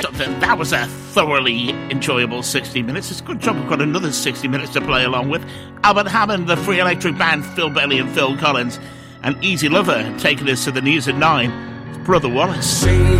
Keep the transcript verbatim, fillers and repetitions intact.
So th- that was a thoroughly enjoyable sixty minutes. It's a good job we've got another sixty minutes to play along with. Albert Hammond, the Free Electric Band, Phil Bailey and Phil Collins, and Easy Lover taking us to the news at nine. It's Brother Wallace.